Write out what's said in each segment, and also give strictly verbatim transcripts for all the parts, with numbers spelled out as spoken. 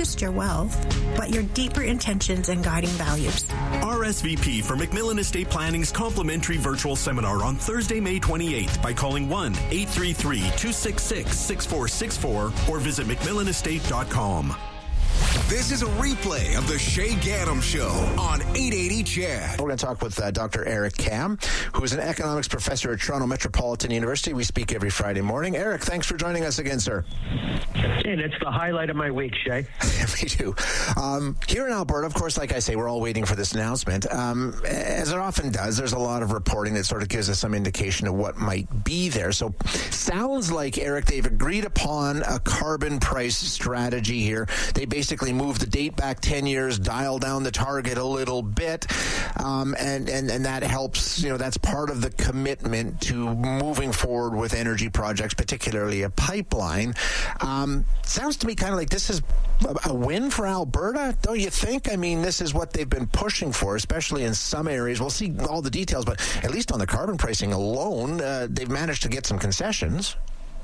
just your wealth, but your deeper intentions and guiding values. R S V P for McMillan Estate Planning's complimentary virtual seminar on Thursday, May twenty-eighth by calling one eight three three, two six six, six four six four or visit mcmillan estate dot com. This is a replay of the Shay Gaddam Show on eight eighty C H E D. We're going to talk with uh, Doctor Eric Kam, who is an economics professor at Toronto Metropolitan University. We speak every Friday morning. Eric, thanks for joining us again, sir. And it's the highlight of my week, Shay. Me too. Um, here in Alberta, of course, like I say, we're all waiting for this announcement. Um, as it often does, there's a lot of reporting that sort of gives us some indication of what might be there. So sounds like, Eric, they've agreed upon a carbon price strategy here. They basically move the date back ten years, dial down the target a little bit, um, and, and, and that helps, you know, that's part of the commitment to moving forward with energy projects, particularly a pipeline. Um, sounds to me kind of like this is a win for Alberta, don't you think? I mean, this is what they've been pushing for, especially in some areas. We'll see all the details, but at least on the carbon pricing alone, uh, they've managed to get some concessions.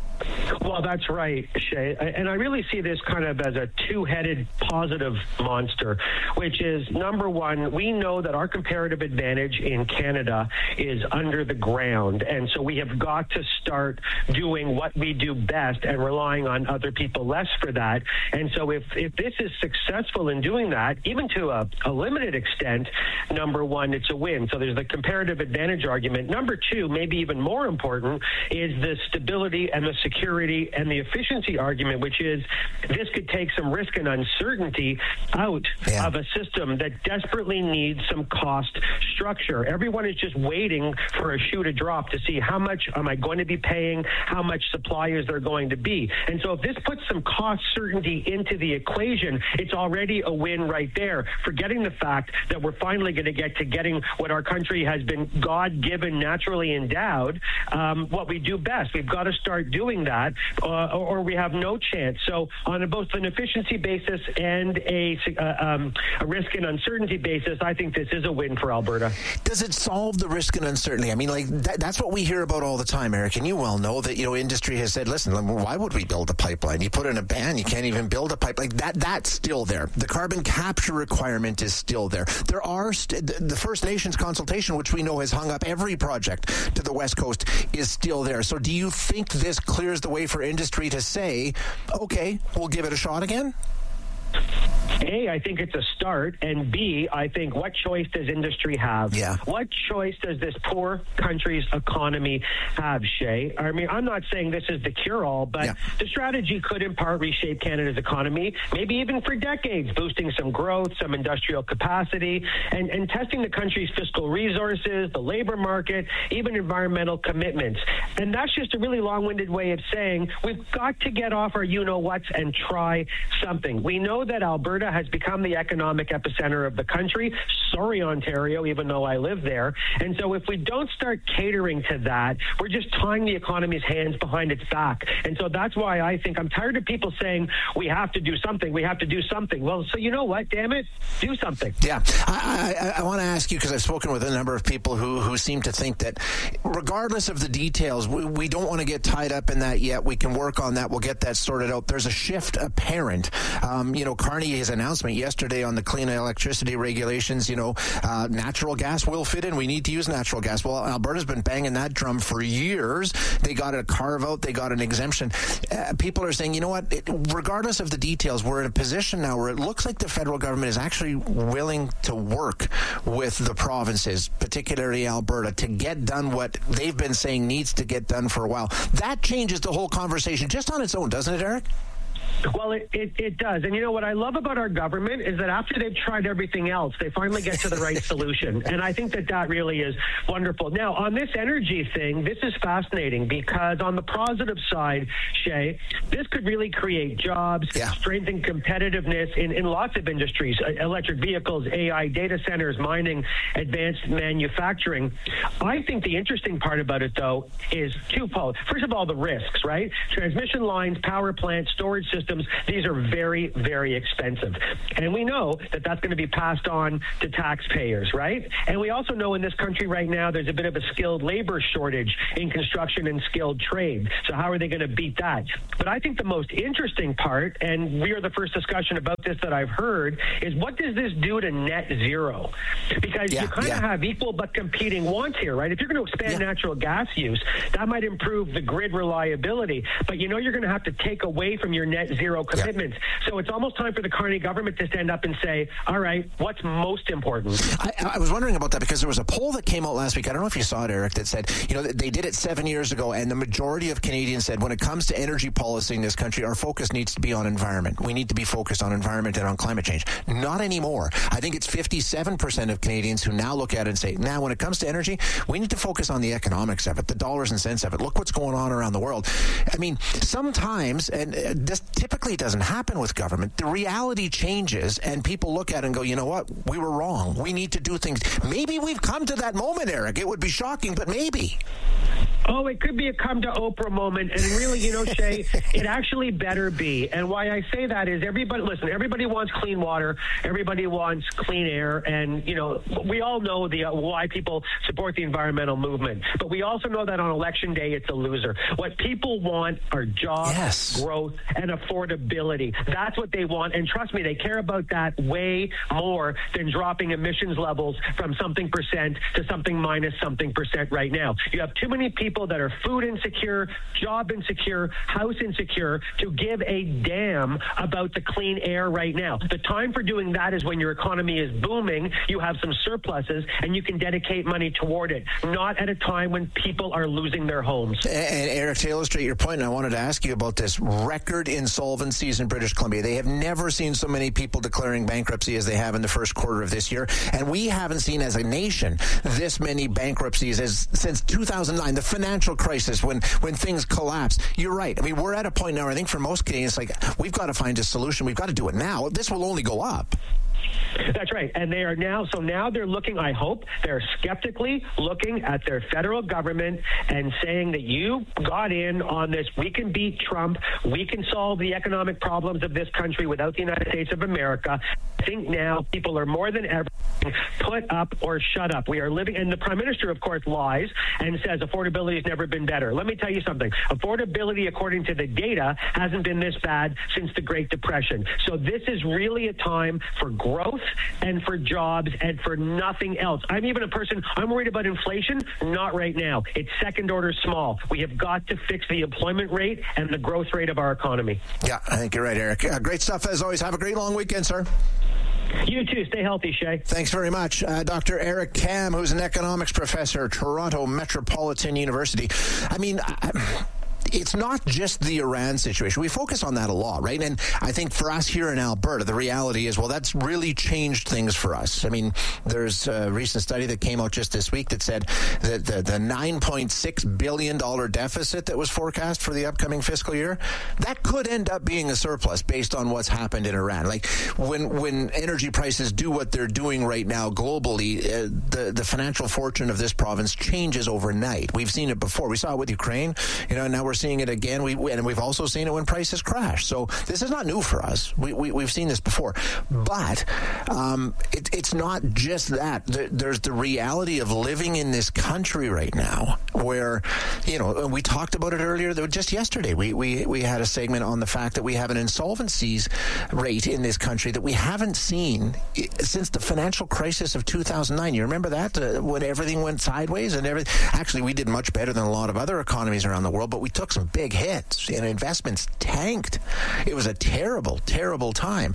Well, that's right, Shay. And I really see this kind of as a two-headed positive monster, which is, number one, we know that our comparative advantage in Canada is under the ground. And so we have got to start doing what we do best and relying on other people less for that. And so if, if this is successful in doing that, even to a, a limited extent, number one, it's a win. So there's the comparative advantage argument. Number two, maybe even more important, is the stability and the security and the efficiency argument, which is this could take some risk and uncertainty out yeah. of a system that desperately needs some cost structure. Everyone is just waiting for a shoe to drop to see how much am I going to be paying, how much supply is there going to be. And so if this puts some cost certainty into the equation, it's already a win right there, forgetting the fact that we're finally going to get to getting what our country has been God-given, naturally endowed, um, what we do best. We've got to start doing that, uh, or we have no chance. So on a, both an efficiency basis and a, uh, um, a risk and uncertainty basis, I think this is a win for Alberta. Does it solve the risk and uncertainty? I mean, like that, that's what we hear about all the time, Eric, and you well know that, you know, industry has said, listen, why would we build a pipeline? You put in a ban, you can't even build a pipeline. That, that's still there. The carbon capture requirement is still there. There are st- the First Nations consultation, which we know has hung up every project to the West Coast, is still there. So do you think this clears the way for industry to say, okay, we'll give it a shot again? A, I think it's a start, and B, I think what choice does industry have? Yeah. What choice does this poor country's economy have, Shay? I mean, I'm not saying this is the cure-all, but yeah. the strategy could in part reshape Canada's economy, maybe even for decades, boosting some growth, some industrial capacity, and, and testing the country's fiscal resources, the labor market, even environmental commitments. And that's just a really long-winded way of saying we've got to get off our you-know-whats and try something. We know that Alberta has become the economic epicenter of the country. Sorry, Ontario, even though I live there. And so if we don't start catering to that, we're just tying the economy's hands behind its back. And so that's why I think I'm tired of people saying we have to do something, we have to do something. Well, so you know what, damn it, do something. Yeah, I, I, I want to ask you, because I've spoken with a number of people who, who seem to think that regardless of the details, we, we don't want to get tied up in that yet. We can work on that. We'll get that sorted out. There's a shift apparent. Um, you know, Carney, his announcement yesterday on the clean electricity regulations, you know, uh, natural gas will fit in. We need to use natural gas. Well, Alberta's been banging that drum for years. They got a carve out. They got an exemption. Uh, people are saying, you know what, it, regardless of the details, we're in a position now where it looks like the federal government is actually willing to work with the provinces, particularly Alberta, to get done what they've been saying needs to get done for a while. That changes the whole conversation just on its own, doesn't it, Eric? Well, it, it, it does. And you know what I love about our government is that after they've tried everything else, they finally get to the right solution. And I think that that really is wonderful. Now, on this energy thing, this is fascinating because on the positive side, Shay, this could really create jobs, yeah. strengthen competitiveness in, in lots of industries, electric vehicles, A I, data centers, mining, advanced manufacturing. I think the interesting part about it, though, is twofold. First of all, the risks, right? Transmission lines, power plants, storage systems, systems. These are very, very expensive. And we know that that's going to be passed on to taxpayers, right? And we also know in this country right now there's a bit of a skilled labor shortage in construction and skilled trade. So how are they going to beat that? But I think the most interesting part, and we are the first discussion about this that I've heard, is what does this do to net zero? Because yeah, you kind of yeah. have equal but competing wants here, right? If you're going to expand yeah. natural gas use, that might improve the grid reliability, but you know you're going to have to take away from your net zero commitments. Yeah. So it's almost time for the Carney government to stand up and say, all right, what's most important? I, I was wondering about that because there was a poll that came out last week. I don't know if you saw it, Eric, that said, you know, they did it seven years ago, and the majority of Canadians said when it comes to energy policy in this country, our focus needs to be on environment. We need to be focused on environment and on climate change. Not anymore. I think it's fifty-seven percent of Canadians who now look at it and say, now when it comes to energy, we need to focus on the economics of it, the dollars and cents of it. Look what's going on around the world. I mean, sometimes, and this typically doesn't happen with government, the reality changes and people look at it and go, you know what, we were wrong. We need to do things. Maybe we've come to that moment, Eric. It would be shocking, but maybe. Oh, it could be a come to Oprah moment. And really, you know, Shay, it actually better be. And why I say that is everybody, listen, everybody wants clean water. Everybody wants clean air. And, you know, we all know the uh, why people support the environmental movement. But we also know that on election day, it's a loser. What people want are jobs, yes. growth, and affordability. That's what they want. And trust me, they care about that way more than dropping emissions levels from something percent to something minus something percent right now. You have too many people that are food insecure, job insecure, house insecure to give a damn about the clean air right now. The time for doing that is when your economy is booming, you have some surpluses, and you can dedicate money toward it, not at a time when people are losing their homes. And, and Eric, to illustrate your point, I wanted to ask you about this record insolvencies in British Columbia. They have never seen so many people declaring bankruptcy as they have in the first quarter of this year, and we haven't seen as a nation this many bankruptcies as since two thousand nine, the financial crisis, when when things collapsed. You're right. I mean, we're at a point now, I think for most Canadians, like, we've got to find a solution. We've got to do it now. This will only go up. That's right. And they are now, so now they're looking, I hope, they're skeptically looking at their federal government and saying that you got in on this, we can beat Trump, we can solve the economic problems of this country without the United States of America. I think now people are more than ever put up or shut up. We are living, and the Prime Minister, of course, lies and says affordability has never been better. Let me tell you something. Affordability, according to the data, hasn't been this bad since the Great Depression. So this is really a time for growth and for jobs and for nothing else. I'm even a person, I'm worried about inflation, not right now. It's second order small. We have got to fix the employment rate and the growth rate of our economy. Yeah, I think you're right, Eric. Uh, great stuff as always. Have a great long weekend, sir. You too. Stay healthy, Shay. Thanks very much. Uh, Doctor Eric Kam, who's an economics professor at Toronto Metropolitan University. I mean, I, it's not just the Iran situation. We focus on that a lot, right? And I think for us here in Alberta, the reality is, well, that's really changed things for us. I mean, there's a recent study that came out just this week that said that the, the nine point six billion dollars deficit that was forecast for the upcoming fiscal year, that could end up being a surplus based on what's happened in Iran. Like, when when energy prices do what they're doing right now globally, uh, the, the financial fortune of this province changes overnight. We've seen it before. We saw it with Ukraine, you know, and now we're seeing it again. We, and we've also seen it when prices crash. So this is not new for us. We, we, we've seen this before. But um, it, it's not just that. There's the reality of living in this country right now where, you know, we talked about it earlier. Just yesterday, we, we, we had a segment on the fact that we have an insolvencies rate in this country that we haven't seen since the financial crisis of two thousand nine. You remember that? Uh, when everything went sideways and everything. Actually, we did much better than a lot of other economies around the world, but we took some big hits and investments tanked. It was a terrible, terrible time.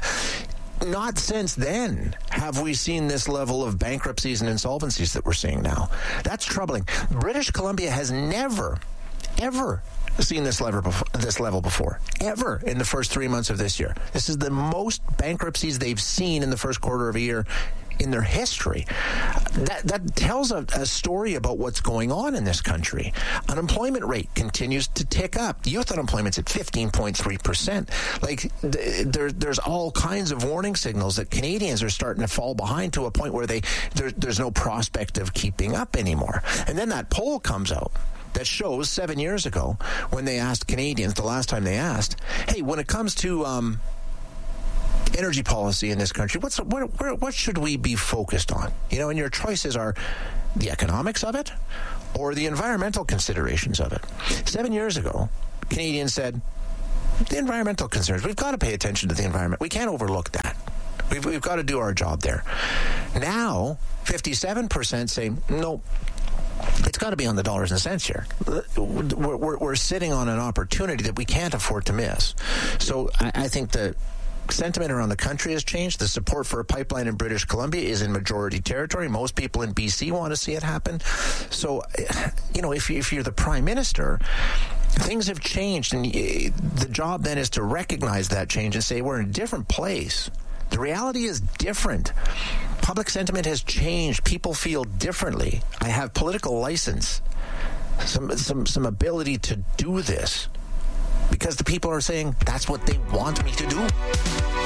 Not since then have we seen this level of bankruptcies and insolvencies that we're seeing now. That's troubling. British Columbia has never, ever seen this level before, this level before, ever in the first three months of this year. This is the most bankruptcies they've seen in the first quarter of a year in their history. That that tells a, a story about what's going on in this country. Unemployment rate continues to tick up. Youth unemployment's at fifteen point three percent. Like, th- there, there's all kinds of warning signals that Canadians are starting to fall behind to a point where they there, there's no prospect of keeping up anymore. And then that poll comes out that shows seven years ago when they asked Canadians, the last time they asked, hey, when it comes to um, energy policy in this country, what's what, what, what should we be focused on? You know, and your choices are the economics of it or the environmental considerations of it. Seven years ago, Canadians said, the environmental concerns, we've got to pay attention to the environment. We can't overlook that. We've, we've got to do our job there. Now, fifty-seven percent say, no, it's got to be on the dollars and cents here. We're, we're, we're sitting on an opportunity that we can't afford to miss. So I, I think the sentiment around the country has changed. The support for a pipeline in British Columbia is in majority territory. Most people in B C want to see it happen. So, you know, if, you, if you're the Prime Minister, things have changed, and the job then is to recognize that change and say we're in a different place. The reality is different. Public sentiment has changed. People feel differently. I have political license, some some some ability to do this because the people are saying that's what they want me to do.